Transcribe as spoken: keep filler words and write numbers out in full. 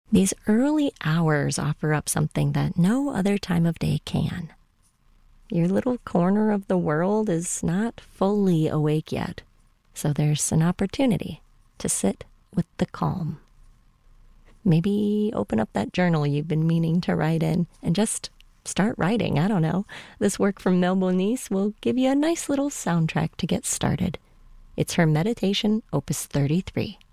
These early hours offer up something that no other time of day can. Your little corner of the world is not fully awake yet, so there's an opportunity to sit with the calm. Maybe open up that journal you've been meaning to write in and just start writing. I don't know. This work from Mel Bonis will give you a nice little soundtrack to get started. It's her meditation, Opus thirty-three.